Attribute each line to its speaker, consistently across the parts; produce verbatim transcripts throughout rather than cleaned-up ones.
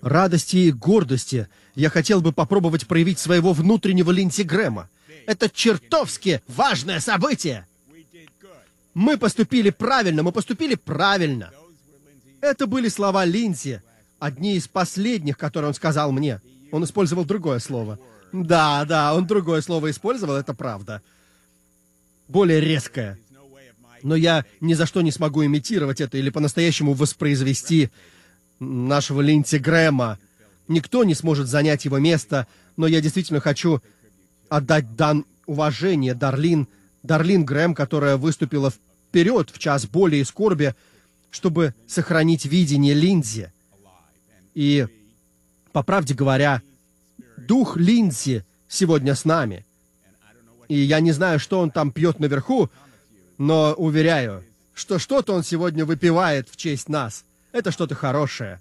Speaker 1: радости и гордости я хотел бы попробовать проявить своего внутреннего Линдси Грэма. Это чертовски важное событие. Мы поступили правильно, мы поступили правильно. Это были слова Линдси, одни из последних, которые он сказал мне. Он использовал другое слово. Да, да, он другое слово использовал, это правда. Более резкое. Но я ни за что не смогу имитировать это или по-настоящему воспроизвести нашего Линдси Грэма. Никто не сможет занять его место, но я действительно хочу отдать дан уважение Дарлин, Дарлин Грэм, которая выступила вперед в час боли и скорби, чтобы сохранить видение Линдси. И, по правде говоря, дух Линдси сегодня с нами. И я не знаю, что он там пьет наверху, но уверяю, что что-то он сегодня выпивает в честь нас. Это что-то хорошее.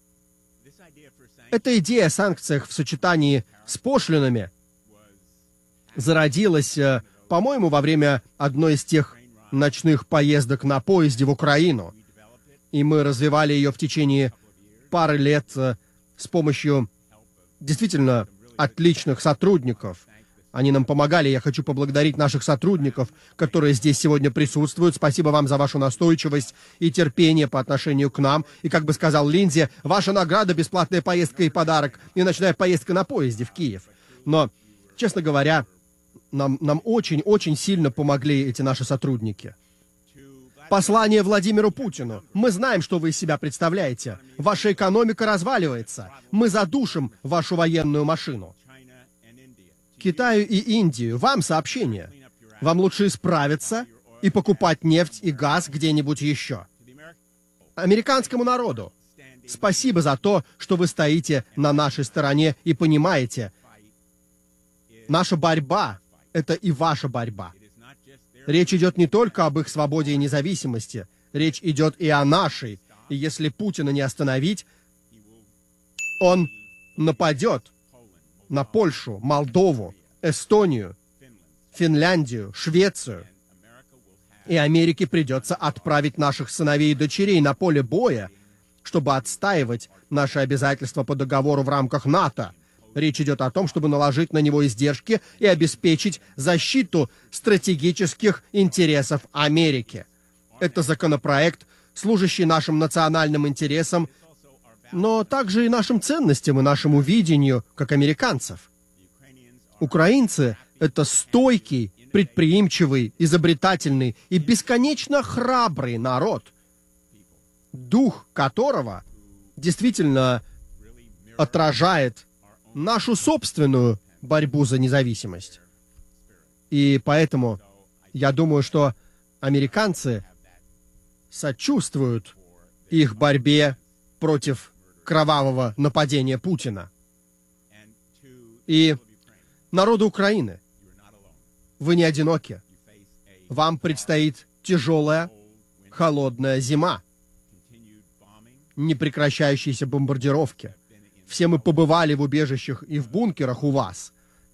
Speaker 1: Эта идея о санкциях в сочетании с пошлинами зародилась, по-моему, во время одной из тех ночных поездок на поезде в Украину. И мы развивали ее в течение пары лет с помощью действительно отличных сотрудников. Они нам помогали. Я хочу поблагодарить наших сотрудников, которые здесь сегодня присутствуют. Спасибо вам за вашу настойчивость и терпение по отношению к нам. И, как бы сказал Линдси, ваша награда — бесплатная поездка и подарок, и ночная поездка на поезде в Киев. Но, честно говоря, нам, нам очень-очень сильно помогли эти наши сотрудники. Послание Владимиру Путину. Мы знаем, что вы из себя представляете. Ваша экономика разваливается. Мы задушим вашу военную машину. Китаю и Индию. Вам сообщение. Вам лучше исправиться и покупать нефть и газ где-нибудь еще. Американскому народу. Спасибо за то, что вы стоите на нашей стороне и понимаете, наша борьба — это и ваша борьба. Речь идет не только об их свободе и независимости, речь идет и о нашей. И если Путина не остановить, он нападет на Польшу, Молдову, Эстонию, Финляндию, Швецию. И Америке придется отправить наших сыновей и дочерей на поле боя, чтобы отстаивать наши обязательства по договору в рамках НАТО. Речь идет о том, чтобы наложить на него издержки и обеспечить защиту стратегических интересов Америки. Это законопроект, служащий нашим национальным интересам, но также и нашим ценностям и нашему видению, как американцев. Украинцы — это стойкий, предприимчивый, изобретательный и бесконечно храбрый народ, дух которого действительно отражает нашу собственную борьбу за независимость. И поэтому я думаю, что американцы сочувствуют их борьбе против кровавого нападения Путина. И народу Украины, вы не одиноки. Вам предстоит тяжелая, холодная зима, непрекращающиеся бомбардировки. Все мы побывали в убежищах и в бункерах у вас.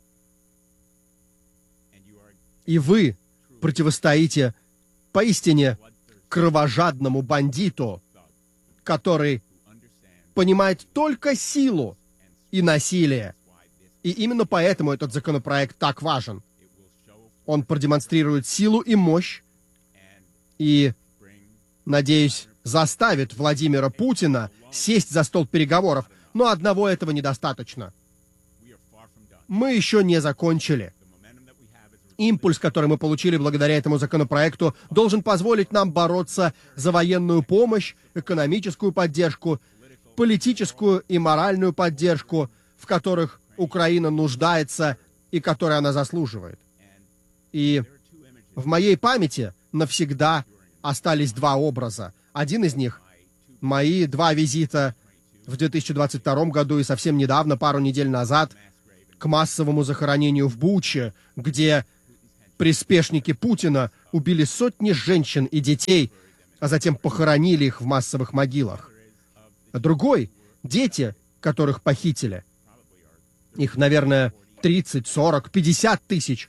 Speaker 1: И вы противостоите поистине кровожадному бандиту, который понимает только силу и насилие. И именно поэтому этот законопроект так важен. Он продемонстрирует силу и мощь и, надеюсь, заставит Владимира Путина сесть за стол переговоров. Но одного этого недостаточно. Мы еще не закончили. Импульс, который мы получили благодаря этому законопроекту, должен позволить нам бороться за военную помощь, экономическую поддержку, политическую и моральную поддержку, в которых Украина нуждается и которые она заслуживает. И в моей памяти навсегда остались два образа. Один из них — мои два визита в две тысячи двадцать втором году и совсем недавно, пару недель назад, к массовому захоронению в Буче, где приспешники Путина убили сотни женщин и детей, а затем похоронили их в массовых могилах. А другой — дети, которых похитили. Их, наверное, тридцать, сорок, пятьдесят тысяч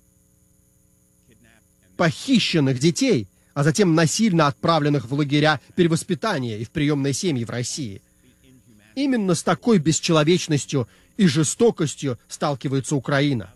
Speaker 1: похищенных детей, а затем насильно отправленных в лагеря перевоспитания и в приемные семьи в России. Именно с такой бесчеловечностью и жестокостью сталкивается Украина.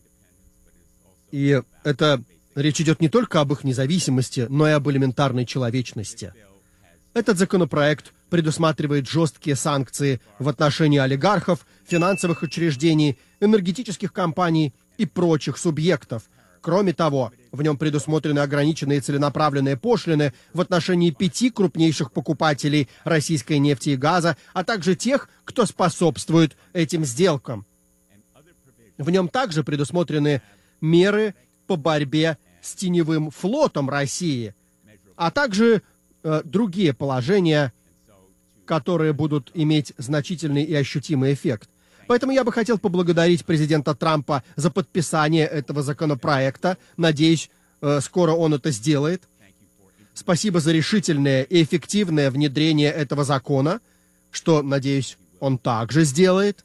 Speaker 1: И это речь идет не только об их независимости, но и об элементарной человечности. Этот законопроект предусматривает жесткие санкции в отношении олигархов, финансовых учреждений, энергетических компаний и прочих субъектов. Кроме того, в нем предусмотрены ограниченные целенаправленные пошлины в отношении пяти крупнейших покупателей российской нефти и газа, а также тех, кто способствует этим сделкам. В нем также предусмотрены меры по борьбе с теневым флотом России, а также э, другие положения, которые будут иметь значительный и ощутимый эффект. Поэтому я бы хотел поблагодарить президента Трампа за подписание этого законопроекта. Надеюсь, э, скоро он это сделает. Спасибо за решительное и эффективное внедрение этого закона, что, надеюсь, он также сделает.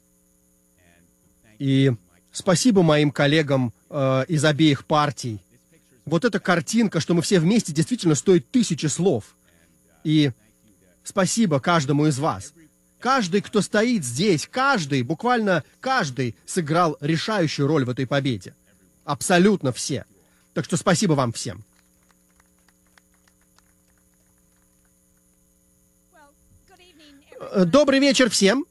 Speaker 1: И спасибо моим коллегам э, из обеих партий. Вот эта картинка, что мы все вместе, действительно стоит тысячи слов. И спасибо каждому из вас. Каждый, кто стоит здесь, каждый, буквально каждый, сыграл решающую роль в этой победе. Абсолютно все. Так что спасибо вам всем. Добрый вечер всем.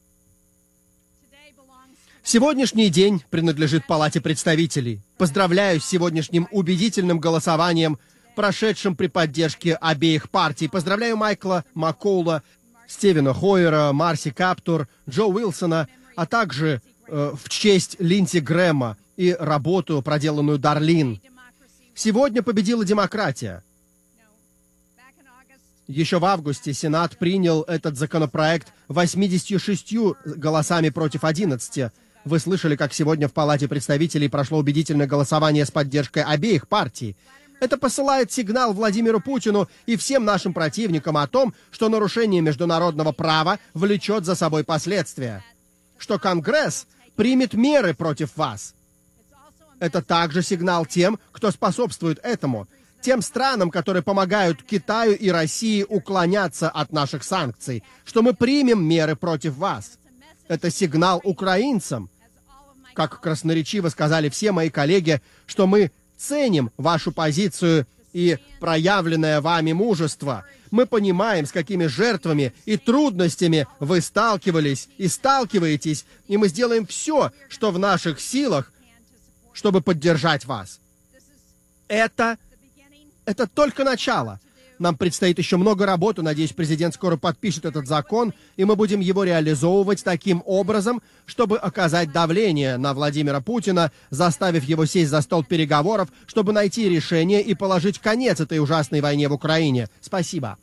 Speaker 1: Сегодняшний день принадлежит Палате представителей. Поздравляю с сегодняшним убедительным голосованием, прошедшим при поддержке обеих партий. Поздравляю Майкла Маккоула, Стивена Хойера, Марси Каптур, Джо Уилсона, а также э, в честь Линдси Грэма и работу, проделанную Дарлин. Сегодня победила демократия. Еще в августе Сенат принял этот законопроект восемьдесят шесть голосами против одиннадцати. Вы слышали, как сегодня в Палате представителей прошло убедительное голосование с поддержкой обеих партий. Это посылает сигнал Владимиру Путину и всем нашим противникам о том, что нарушение международного права влечет за собой последствия, что Конгресс примет меры против вас. Это также сигнал тем, кто способствует этому, тем странам, которые помогают Китаю и России уклоняться от наших санкций, что мы примем меры против вас. Это сигнал украинцам, как красноречиво сказали все мои коллеги, что мы ценим вашу позицию и проявленное вами мужество. Мы понимаем, с какими жертвами и трудностями вы сталкивались и сталкиваетесь, и мы сделаем все, что в наших силах, чтобы поддержать вас. Это, это только начало. Нам предстоит еще много работы. Надеюсь, президент скоро подпишет этот закон, и мы будем его реализовывать таким образом, чтобы оказать давление на Владимира Путина, заставив его сесть за стол переговоров, чтобы найти решение и положить конец этой ужасной войне в Украине. Спасибо.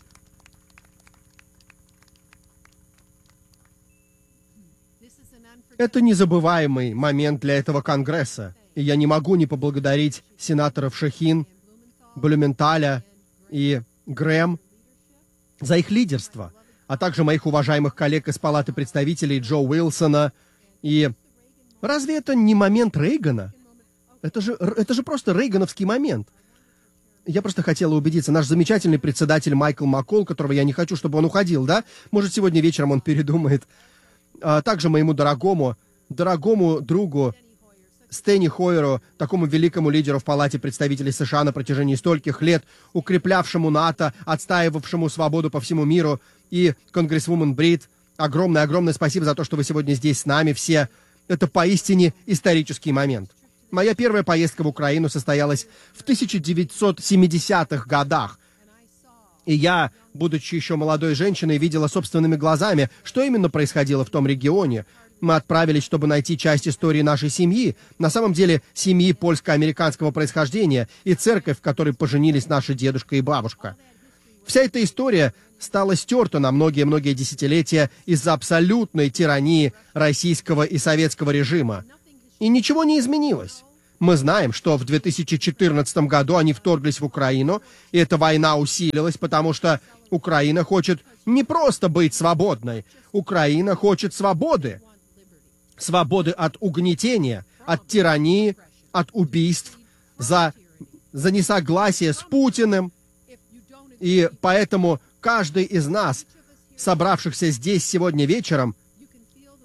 Speaker 1: Это незабываемый момент для этого Конгресса, и я не могу не поблагодарить сенаторов Шахин, Блюменталя и Грэм за их лидерство, а также моих уважаемых коллег из Палаты представителей Джо Уилсона. И разве это не момент Рейгана? Это же, это же просто рейгановский момент. Я просто хотела убедиться, наш замечательный председатель Майкл Маккол, которого я не хочу, чтобы он уходил, да? Может, сегодня вечером он передумает. А также моему дорогому, дорогому другу Стени Хойеру, такому великому лидеру в Палате представителей США на протяжении стольких лет, укреплявшему НАТО, отстаивавшему свободу по всему миру, и конгрессвумен Брит. Огромное-огромное спасибо за то, что вы сегодня здесь с нами все. Это поистине исторический момент. Моя первая поездка в Украину состоялась в тысяча девятьсот семидесятых годах. И я, будучи еще молодой женщиной, видела собственными глазами, что именно происходило в том регионе. Мы отправились, чтобы найти часть истории нашей семьи, на самом деле семьи польско-американского происхождения и церковь, в которой поженились наши дедушка и бабушка. Вся эта история стала стерта на многие-многие десятилетия из-за абсолютной тирании российского и советского режима. И ничего не изменилось. Мы знаем, что в две тысячи четырнадцатом году они вторглись в Украину, и эта война усилилась, потому что Украина хочет не просто быть свободной, Украина хочет свободы. Свободы от угнетения, от тирании, от убийств, за, за несогласие с Путиным. И поэтому каждый из нас, собравшихся здесь сегодня вечером,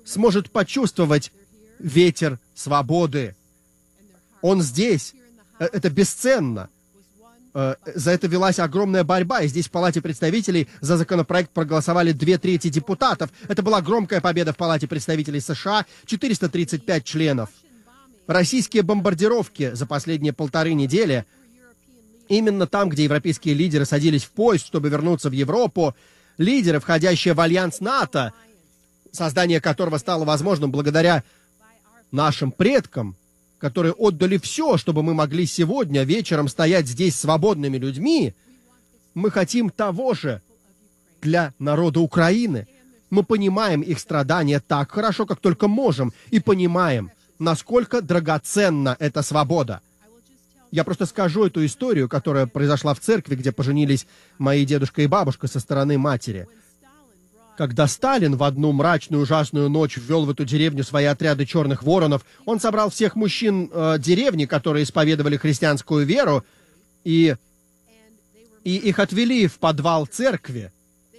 Speaker 1: сможет почувствовать ветер свободы. Он здесь. Это бесценно. За это велась огромная борьба, и здесь в Палате представителей за законопроект проголосовали две трети депутатов. Это была громкая победа в Палате представителей США, четыреста тридцать пять членов. Российские бомбардировки за последние полторы недели, именно там, где европейские лидеры садились в поезд, чтобы вернуться в Европу, лидеры, входящие в альянс НАТО, создание которого стало возможным благодаря нашим предкам, которые отдали все, чтобы мы могли сегодня вечером стоять здесь свободными людьми, мы хотим того же для народа Украины. Мы понимаем их страдания так хорошо, как только можем, и понимаем, насколько драгоценна эта свобода. Я просто скажу эту историю, которая произошла в церкви, где поженились мои дедушка и бабушка со стороны матери. Когда Сталин в одну мрачную ужасную ночь ввел в эту деревню свои отряды черных воронов, он собрал всех мужчин э, деревни, которые исповедовали христианскую веру, и, и их отвели в подвал церкви,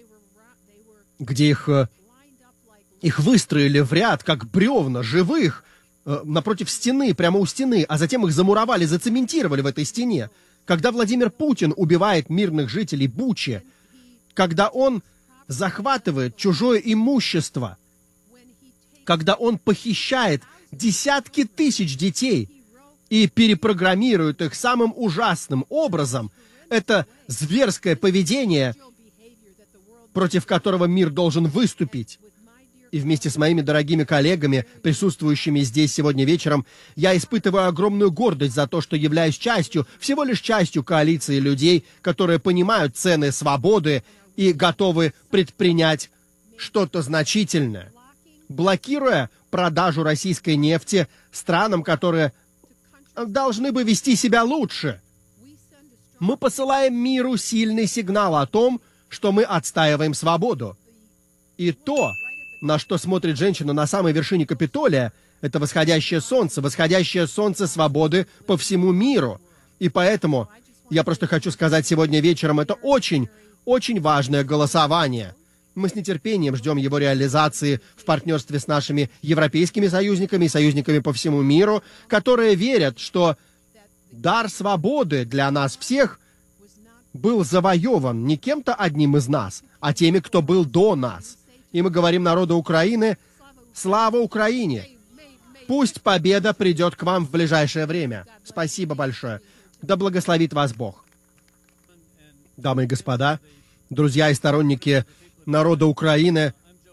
Speaker 1: где их, э, их выстроили в ряд, как бревна, живых, э, напротив стены, прямо у стены, а затем их замуровали, зацементировали в этой стене. Когда Владимир Путин убивает мирных жителей Бучи, когда он захватывает чужое имущество, когда он похищает десятки тысяч детей и перепрограммирует их самым ужасным образом, это зверское поведение, против которого мир должен выступить. И вместе с моими дорогими коллегами, присутствующими здесь сегодня вечером, я испытываю огромную гордость за то, что являюсь частью, всего лишь частью коалиции людей, которые понимают цены свободы и готовы предпринять что-то значительное, блокируя продажу российской нефти странам, которые должны бы вести себя лучше. Мы посылаем миру сильный сигнал о том, что мы отстаиваем свободу. И то, на что смотрит женщина на самой вершине Капитолия, это восходящее солнце, восходящее солнце свободы по всему миру. И поэтому я просто хочу сказать сегодня вечером, это очень Очень важное голосование. Мы с нетерпением ждем его реализации в партнерстве с нашими европейскими союзниками и союзниками по всему миру, которые верят, что дар свободы для нас всех был завоеван не кем-то одним из нас, а теми, кто был до нас. И мы говорим народу Украины: слава Украине! Пусть победа придет к вам в ближайшее время. Спасибо большое. Да благословит вас Бог. Дамы и господа, друзья и сторонники народа Украины,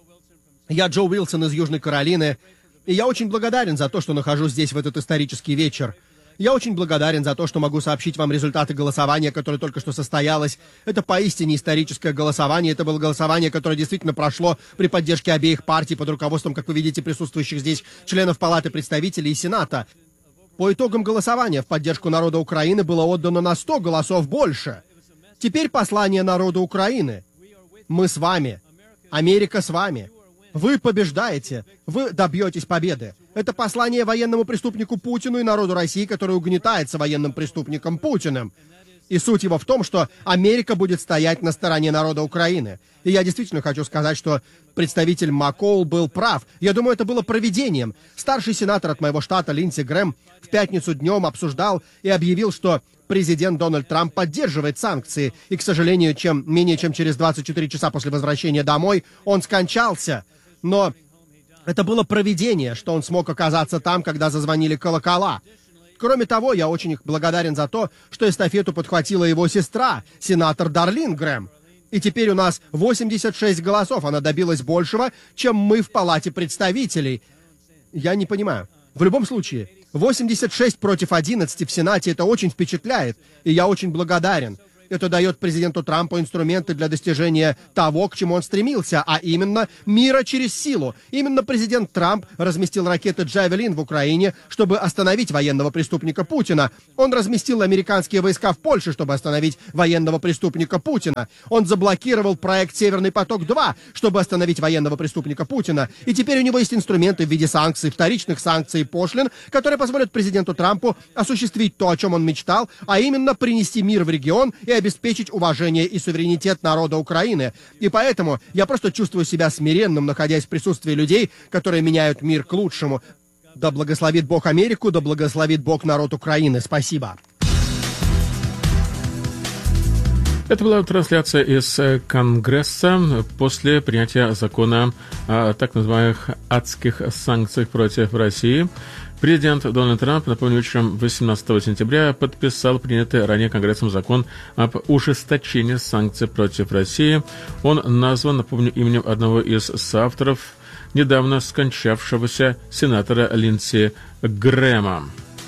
Speaker 1: я Джо Уилсон из Южной Каролины, и я очень благодарен за то, что нахожусь здесь в этот исторический вечер. Я очень благодарен за то, что могу сообщить вам результаты голосования, которое только что состоялось. Это поистине историческое голосование. Это было голосование, которое действительно прошло при поддержке обеих партий под руководством, как вы видите, присутствующих здесь членов Палаты представителей и Сената. По итогам голосования в поддержку народа Украины было отдано на сто голосов больше. Теперь послание народу Украины. Мы с вами. Америка с вами. Вы побеждаете. Вы добьетесь победы. Это послание военному преступнику Путину и народу России, который угнетается военным преступником Путиным. И суть его в том, что Америка будет стоять на стороне народа Украины. И я действительно хочу сказать, что представитель Маккол был прав. Я думаю, это было провидением. Старший сенатор от моего штата Линдси Грэм в пятницу днем обсуждал и объявил, что президент Дональд Трамп поддерживает санкции. И, к сожалению, чем менее чем через двадцать четыре часа после возвращения домой он скончался. Но это было провидение, что он смог оказаться там, когда зазвонили колокола. Кроме того, я очень благодарен за то, что эстафету подхватила его сестра, сенатор Дарлин Грэм. И теперь у нас восемьдесят шесть голосов. Она добилась большего, чем мы в Палате представителей. Я не понимаю. В любом случае, восемьдесят шесть против одиннадцати в Сенате — это очень впечатляет, и я очень благодарен. Это дает президенту Трампу инструменты для достижения того, к чему он стремился, а именно мира через силу. Именно президент Трамп разместил ракеты «Джавелин» в Украине, чтобы остановить военного преступника Путина. Он разместил американские войска в Польше, чтобы остановить военного преступника Путина. Он заблокировал проект «Северный поток-два», чтобы остановить военного преступника Путина. И теперь у него есть инструменты в виде санкций, вторичных санкций и пошлин, которые позволят президенту Трампу осуществить то, о чем он мечтал, а именно принести мир в регион и обеспечить уважение и суверенитет народа Украины. И поэтому я просто чувствую себя смиренным, находясь в присутствии людей, которые меняют мир к лучшему. Да благословит Бог Америку, да благословит Бог народ Украины. Спасибо.
Speaker 2: Это была трансляция из Конгресса после принятия закона о так называемых адских санкциях против России. Президент Дональд Трамп, напомню, вечером восемнадцатого сентября подписал принятый ранее Конгрессом закон об ужесточении санкций против России. Он назван, напомню, именем одного из соавторов недавно скончавшегося сенатора Линдси Грэма.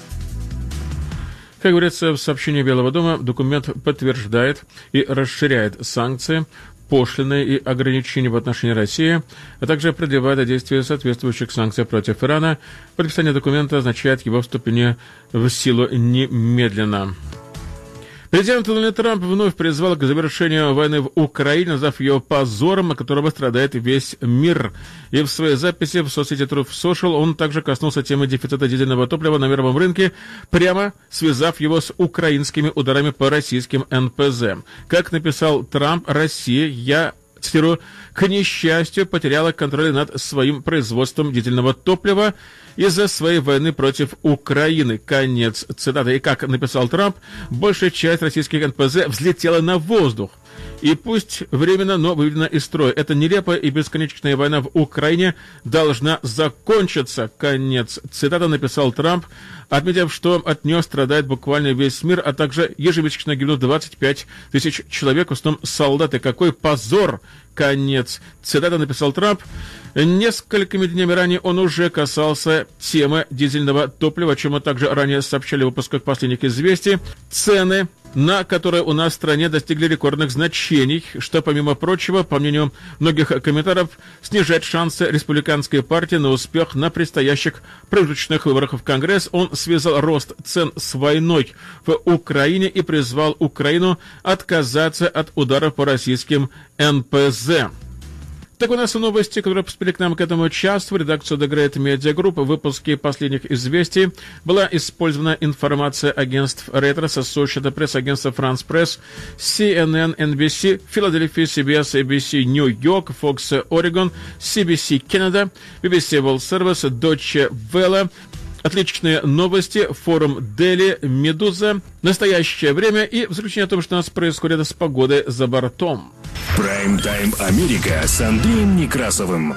Speaker 2: Как говорится в сообщении Белого дома, документ подтверждает и расширяет санкции, пошлины и ограничения в отношении России, а также продлевает действие соответствующих санкций против Ирана. Подписание документа означает его вступление в силу немедленно. Президент Дональд Трамп вновь призвал к завершению войны в Украине, назвав ее позором, от которого страдает весь мир. И в своей записи в соцсети Truth Social он также коснулся темы дефицита дизельного топлива на мировом рынке, прямо связав его с украинскими ударами по российским эн пэ зэ. Как написал Трамп, Россия, я цитирую, к несчастью, потеряла контроль над своим производством дизельного топлива из-за своей войны против Украины. Конец цитаты. И как написал Трамп, большая часть российских эн пэ зэ взлетела на воздух. И пусть временно, но выведена из строя. Эта нелепая и бесконечная война в Украине должна закончиться. Конец цитаты, написал Трамп, отметив, что от нее страдает буквально весь мир, а также ежемесячно гибнут двадцать пять тысяч человек, в основном солдаты. Какой позор! Конец цитаты, написал Трамп. Несколькими днями ранее он уже касался темы дизельного топлива, о чем мы также ранее сообщали в выпусках последних известий. Цены, на которые у нас в стране достигли рекордных значений, что, помимо прочего, по мнению многих комментаторов, снижает шансы республиканской партии на успех на предстоящих промежуточных выборах в Конгресс. Он связал рост цен с войной в Украине и призвал Украину отказаться от ударов по российским эн пэ зэ. Так, у нас и новости, которые поступили к нам к этому часу. В редакцию The Great Media Group в выпуске последних известий была использована информация агентств Reuters, Associated Press, агентства France Press, си эн эн, эн би си, Philadelphia, си би эс, эй би си, New York, Fox, Oregon, си би си Canada, би би си World Service, Deutsche Welle. Отличные новости, форум Дели, Медуза, настоящее время и в заключение о том, что у нас происходит с погодой за бортом.
Speaker 3: Прайм-тайм Америка с Андреем Некрасовым.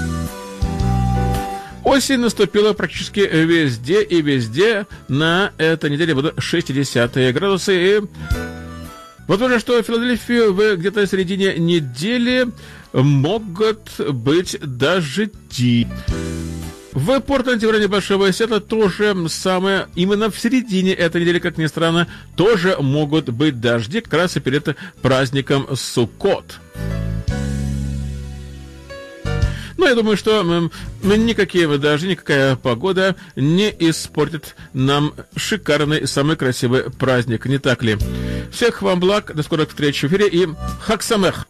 Speaker 2: Осень наступила практически везде, и везде на этой неделе будут шестидесятые градусы. И возможно, что в Филадельфии в где-то в середине недели могут быть дожди. В Портленде в районе Большого Сиэтла тоже самое, именно в середине этой недели, как ни странно, тоже могут быть дожди, как раз и перед праздником Суккот. Но я думаю, что никакие дожди, никакая погода не испортит нам шикарный, самый красивый праздник, не так ли? Всех вам благ, до скорых встреч в эфире и Хаг Самех!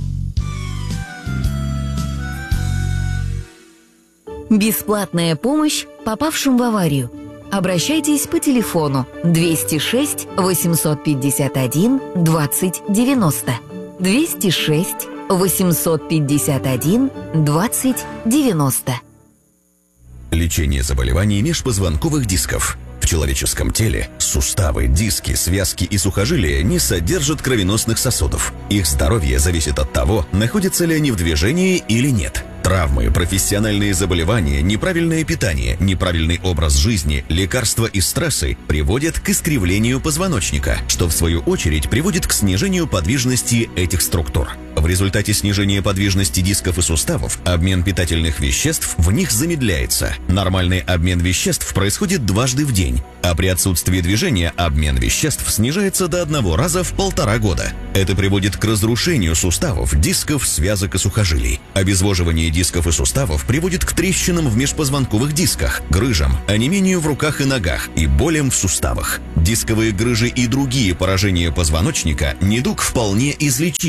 Speaker 4: Бесплатная помощь попавшим в аварию. Обращайтесь по телефону двести шесть восемьсот пятьдесят один двадцать девяносто. двести шесть восемьсот пятьдесят один двадцать девяносто.
Speaker 5: Лечение заболеваний межпозвонковых дисков. В человеческом теле суставы, диски, связки и сухожилия не содержат кровеносных сосудов. Их здоровье зависит от того, находятся ли они в движении или нет. Травмы, профессиональные заболевания, неправильное питание, неправильный образ жизни, лекарства и стрессы приводят к искривлению позвоночника, что в свою очередь приводит к снижению подвижности этих структур. В результате снижения подвижности дисков и суставов обмен питательных веществ в них замедляется. Нормальный обмен веществ происходит дважды в день, а при отсутствии движения обмен веществ снижается до одного раза в полтора года. Это приводит к разрушению суставов, дисков, связок и сухожилий. Обезвоживание дисков и суставов приводит к трещинам в межпозвонковых дисках, грыжам, онемению в руках и ногах и болям в суставах. Дисковые грыжи и другие поражения позвоночника – недуг вполне излечимый.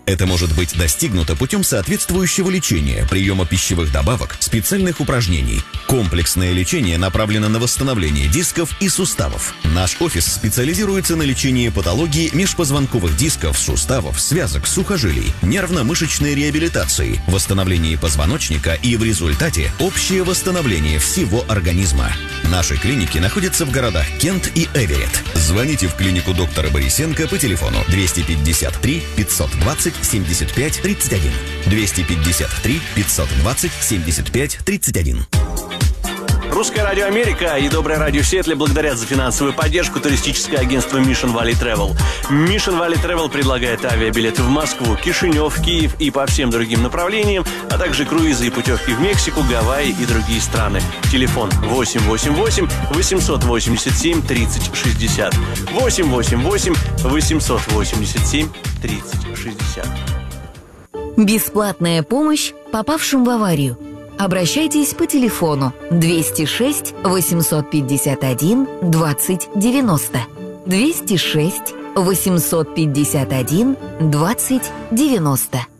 Speaker 5: Это может быть достигнуто путем соответствующего лечения, приема пищевых добавок, специальных упражнений. Комплексное лечение направлено на восстановление дисков и суставов. Наш офис специализируется на лечении патологии межпозвонковых дисков, суставов, связок, сухожилий, нервно-мышечной реабилитации, восстановлении позвоночника и в результате общее восстановление всего организма. Наши клиники находятся в городах Кент и Эверетт. Звоните в клинику доктора Борисенко по телефону двести пятьдесят три пятьсот двадцать семьдесят пять тридцать один. двести пятьдесят три пятьсот двадцать семьдесят пять тридцать один.
Speaker 6: Русское радио Америка и Доброе радио Сиэтле благодарят за финансовую поддержку туристическое агентство Mission Valley Travel. Mission Valley Travel предлагает авиабилеты в Москву, Кишинев, Киев и по всем другим направлениям, а также круизы и путевки в Мексику, Гавайи и другие страны. Телефон восемь восемь восемь восемьсот восемьдесят семь тридцать шестьдесят. восемь восемь восемь восемьсот восемьдесят семь тридцать шестьдесят.
Speaker 4: Бесплатная помощь попавшим в аварию. Обращайтесь по телефону двести шесть восемьсот пятьдесят один двадцать девяносто. двести шесть восемьсот пятьдесят один двадцать девяносто.